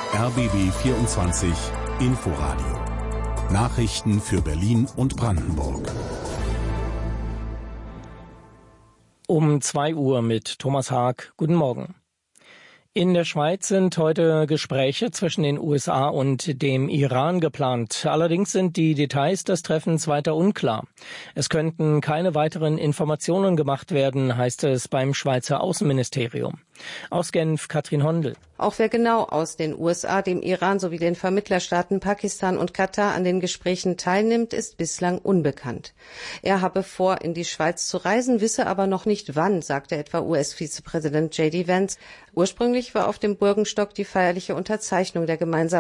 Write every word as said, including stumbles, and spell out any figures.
R B B vierundzwanzig Inforadio. Nachrichten für Berlin und Brandenburg. Um zwei Uhr mit Thomas Haag. Guten Morgen. In der Schweiz sind heute Gespräche zwischen den U S A und dem Iran geplant. Allerdings sind die Details des Treffens weiter unklar. Es könnten keine weiteren Informationen gemacht werden, heißt es beim Schweizer Außenministerium. Aus Genf, Katrin Hondel. Auch wer genau aus den U S A, dem Iran sowie den Vermittlerstaaten Pakistan und Katar an den Gesprächen teilnimmt, ist bislang unbekannt. Er habe vor, in die Schweiz zu reisen, wisse aber noch nicht wann, sagte etwa U S-Vizepräsident J D Vance. Ursprünglich war auf dem Bürgenstock die feierliche Unterzeichnung der gemeinsamen